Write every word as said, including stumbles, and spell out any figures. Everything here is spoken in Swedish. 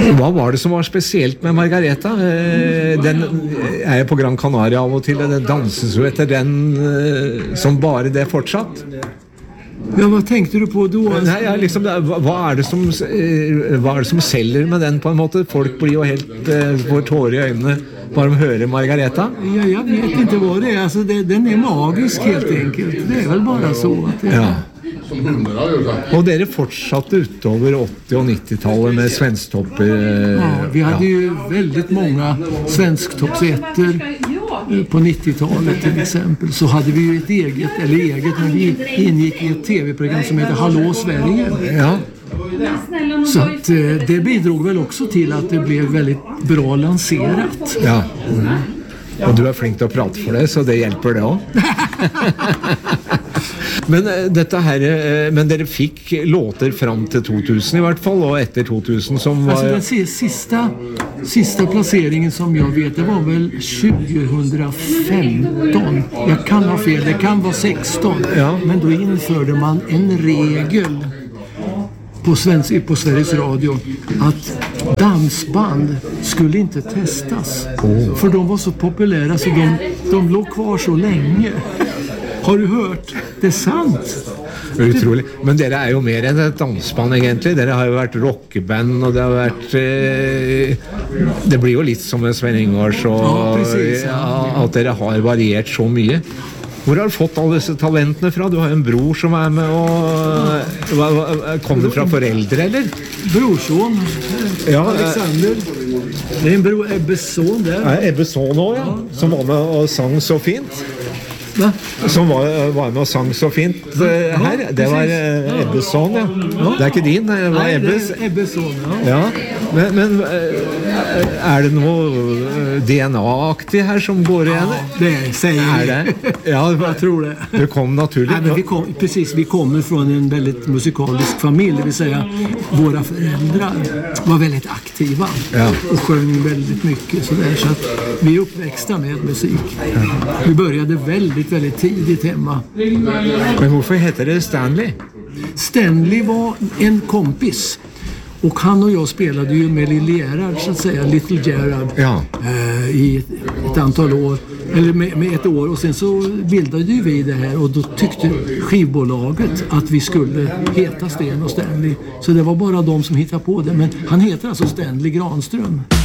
Vad var det som var speciellt med Margareta? Den är ju på Gran Canaria av och till. Den danses ju efter den som bara det fortsatt. Ja, vad tänkte du på då? Nej, ja, liksom, vad är det som vad är det som säljer med den på en måte? Folk blir ju helt får tårar i ögonen bara de hör Margareta. Ja, jag vet inte vad det är. Alltså, det, den är magisk helt enkelt. Det är väl bara så att det är... Ja. Och det är fortsatt utöver åttio- och nittio-talet med svensktoppar. Ja, vi hade ja. ju väldigt många svensktoppsätter på nittio-talet till exempel. Så hade vi ju ett eget, eller eget, men vi ingick i ett tv-program som heter Hallå Sverige. Ja. Så att, det bidrog väl också till att det blev väldigt bra lanserat. Ja. Mm. Och du är flink att prata för det, så det hjälper det också. Men detta här, men dere fick låter fram till tvåtusen i vart fall, och efter tvåtusen som var... Alltså den sista, sista placeringen som jag vet, det var väl tjugohundrafemton. Jag kan ha fel, det kan vara sexton. Ja. Men då införde man en regel på, svensk, på Sveriges Radio att dansband skulle inte testas. Oh. För de var så populära så de, de låg kvar så länge. Har du hört? Det är sant. Det är otroligt. Men det är ju mer än ett dansband egentligen. Det har ju varit rockband och det har varit... Eh, det blir ju lite som en Sven Ingvars och ja, precis, ja. Att det har varierat så mycket. Hvor har du fått alla dessa talentene fra? Du har en bror som är med och... Kom det från föräldrar eller? Brorson. Ja, Alexander. Det är en bror, Ebbes son där. Ja, Ebbes son också, ja. Som var med och sang så fint. Va? Som var, var med och sang så fint uh, här. Det var uh, Ebbes son, ja. ja. Det är inte din, det var Nej, Ebbes. Det är Ebbes son, ja. Ja. Men, men uh, är det något D N A-aktigt här som går igen? Ja, det säger är det. Ja, jag tror det. Du kom naturligt. Nej, men vi kom, precis, vi kommer från en väldigt musikalisk familj, det vill säga våra föräldrar var väldigt aktiva ja. och sjöng väldigt mycket så där, så att vi är uppväxta med musik. Ja. Vi började väldigt, väldigt tidigt hemma. Men varför heter det Stanley? Stanley var en kompis. Och han och jag spelade ju med Lille Gerhard, så att säga, Little Gerhard, ja. eh, i ett, ett antal år, eller med, med ett år. Och sen så bildade ju vi det här och då tyckte skivbolaget att vi skulle heta Sten och Stanley. Så det var bara de som hittade på det. Men han heter alltså Stanley Granström.